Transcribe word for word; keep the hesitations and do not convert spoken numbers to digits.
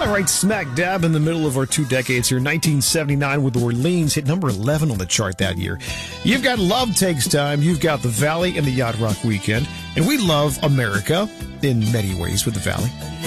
All right, smack dab in the middle of our two decades here. nineteen seventy-nine with Orleans hit number eleven on the chart that year. You've got Love Takes Time. You've got The Valley and the Yacht Rock Weekend. And we love America in many ways with The Valley.